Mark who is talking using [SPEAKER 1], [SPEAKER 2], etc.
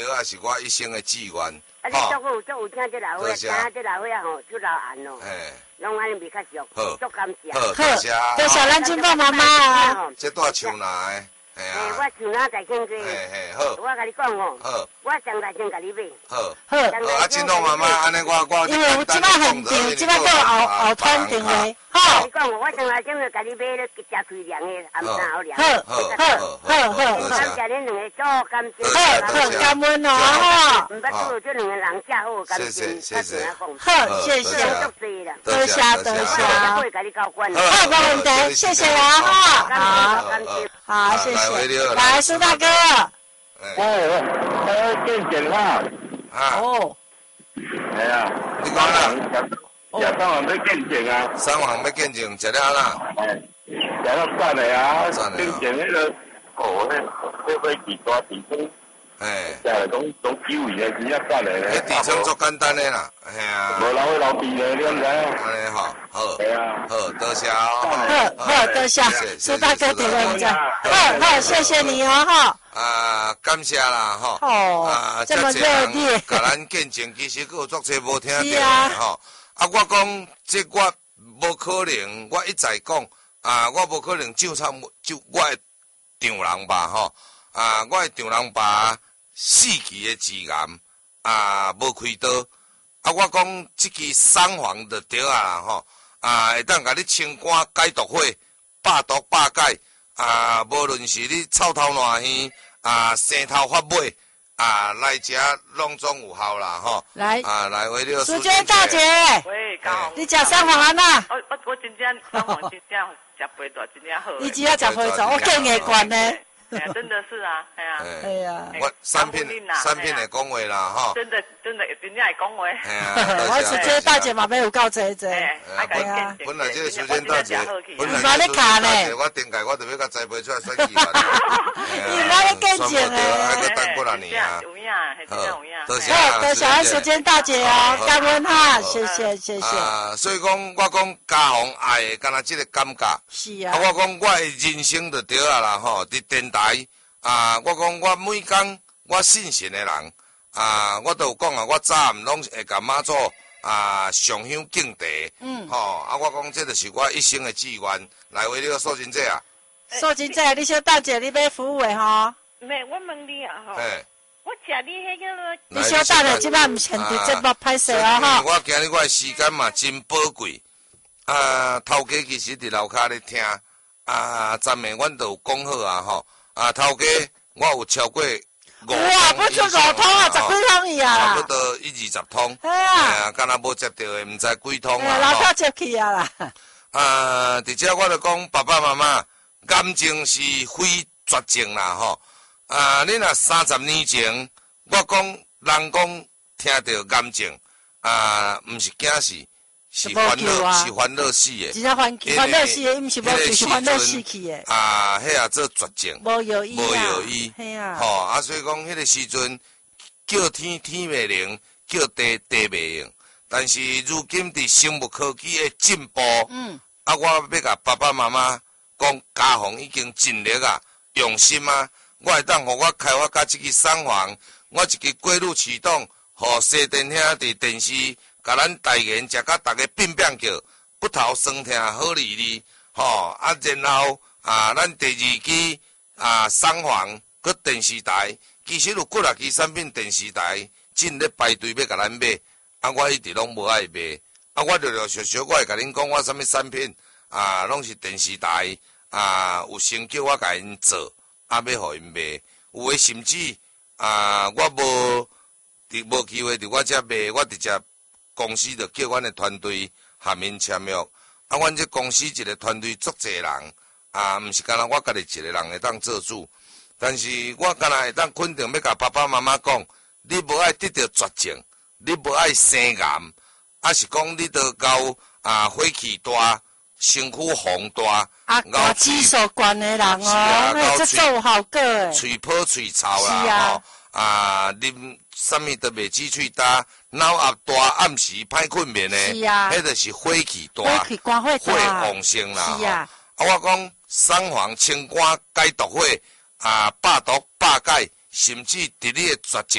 [SPEAKER 1] 啊是我一生的志愿。
[SPEAKER 2] 啊，你足有听这老伙，听这老伙吼，就老暗咯。拢安尼未较俗，足感谢。
[SPEAKER 1] 好，多谢。
[SPEAKER 3] 多谢咱金宝妈妈啊。
[SPEAKER 1] 这带唱哪的？
[SPEAKER 2] 我唱哪在听歌？
[SPEAKER 1] 好。
[SPEAKER 2] 我甲你讲吼。
[SPEAKER 1] 好。
[SPEAKER 2] 我上台先甲你买。
[SPEAKER 1] 好。
[SPEAKER 3] 好。
[SPEAKER 1] 啊，金宝妈妈，安尼我。
[SPEAKER 3] 因为有即摆现场，即摆个后团场的。好。
[SPEAKER 2] 你讲我上台先就甲你买咧，食开凉的，暗餐好凉。
[SPEAKER 3] 好。
[SPEAKER 2] 感谢恁两个做感谢。
[SPEAKER 3] 好，感恩哦，哈。
[SPEAKER 2] 唔捌做这两个人遮好感情，
[SPEAKER 1] 谢谢。
[SPEAKER 3] 好，谢谢。多谢。好，没问题，谢谢啊，哈。好，谢谢。来，苏大哥。
[SPEAKER 4] 见证啦。
[SPEAKER 3] 哦。
[SPEAKER 4] 系啊。
[SPEAKER 1] 你讲啦。
[SPEAKER 4] 三行要见证啊。
[SPEAKER 1] 三行要见证，食了啦。
[SPEAKER 4] 食了算了啊。见证迄个迄飞机大地方。就讲机会的，真正算了。
[SPEAKER 1] 迄地方足简单的啦，系啊。
[SPEAKER 4] 无老老弟的，你知影？
[SPEAKER 1] 安尼好，好。
[SPEAKER 4] 系啊。
[SPEAKER 1] 好，多谢哦。
[SPEAKER 3] 好，多谢。苏大哥提问者。好，谢谢你哦，哈。
[SPEAKER 1] 感谢啦，吼。
[SPEAKER 3] 哦。这么热烈。
[SPEAKER 1] 甲咱见证，其实佫有足侪无听到的吼。我讲这我无可能，我一再讲我无可能就我的丈人吧，吼。我的丈人吧。死去的自然无开刀我讲即支三黄的药啦吼会当甲你清肝解毒火百毒百解无论是你臭头烂耳生头发尾来食拢总有效啦吼
[SPEAKER 3] 来
[SPEAKER 1] 来为了
[SPEAKER 3] 苏娟大姐
[SPEAKER 5] 喂高
[SPEAKER 3] 你食三黄安那
[SPEAKER 5] 我真正三黄真正食肥大真正好
[SPEAKER 3] 你只要食肥大我更会管呢
[SPEAKER 5] 真的是啊，
[SPEAKER 3] 哎呀，
[SPEAKER 1] 我三片会讲话啦，吼。
[SPEAKER 5] 真的真正会讲话。
[SPEAKER 3] 我苏娟大姐嘛要有够济。
[SPEAKER 1] 本来这个苏娟大姐，
[SPEAKER 3] 本来你卡呢，
[SPEAKER 1] 我顶界我就要甲栽培出来选议员。
[SPEAKER 3] 你哪里见证诶？
[SPEAKER 1] 还个等过来年啊。
[SPEAKER 5] 有影，系真正有影。
[SPEAKER 1] 多
[SPEAKER 3] 谢咱苏娟大姐哦，感恩哈，谢谢。
[SPEAKER 1] 所以讲，我讲家乡爱敢若这个感觉。
[SPEAKER 3] 是啊。
[SPEAKER 1] 我讲我的人生就对啊啦吼，伫电台。我讲我每工我信神的人我都有讲我早暗拢会甲妈祖上香敬茶吼我讲这就是我一生的志愿。来为了素真姐啊，
[SPEAKER 3] 素真姐，你小大姐你要服务的吼？
[SPEAKER 5] 没，我问你啊吼，我食你迄个，
[SPEAKER 3] 你小大姐即摆毋现伫节目拍摄啊吼。
[SPEAKER 1] 我今日我的时间嘛真宝贵头家其实伫楼骹咧听昨暝阮都有讲好吼。头家，我有超过5
[SPEAKER 3] 哇，不出5通10几通伊啊，
[SPEAKER 1] 差不多120通，敢若无接到的，毋知几通啦。
[SPEAKER 3] 老早接去啊啦。
[SPEAKER 1] 伫遮我就讲爸爸妈妈，感情是非绝情啦吼。你若30年前，我讲人讲听到感情，毋是惊死。是烦恼死的，
[SPEAKER 3] 真正烦恼死的，伊毋是无救，是烦恼死去的。
[SPEAKER 1] 迄做绝情，
[SPEAKER 3] 无药医，
[SPEAKER 1] 系啊。所以讲，迄个时阵叫天袂灵，叫地袂应。但是如今伫生物科技的进步，我要甲爸爸妈妈讲，家父已经尽力用心我会当互我开发甲即支三黄，我一支过路启动，互西电兄伫电视。甲咱台言食甲大家变叫，不头酸痛好利利，然后咱第2期三黄搁电视台，其实有几啊支产品电视台正咧排队要甲咱买，我一直拢无爱买，我陆陆续续我会甲恁讲我啥物产品拢是电视台有先叫我甲因做，要互因买，有诶甚至我无机会伫我遮买，我直接。公司就叫阮的团队含因签约，阮这公司一个团队足侪人，毋是干那我家己一个人会当做主，但是我干那会当肯定要甲爸爸妈妈讲，你无爱得到绝症，你无爱生癌，是讲你得到火气大，身躯红大，
[SPEAKER 3] 高指数悬的人哦，这做有效果诶，
[SPEAKER 1] 喙泡喙臭啦，啉啥物都袂止喙焦。脑压大，暗时歹困眠的，迄就是火气大，火旺盛啦。
[SPEAKER 3] 是啊，
[SPEAKER 1] 我讲三黄清肝解毒火，百毒百解，甚至伫你的绝症。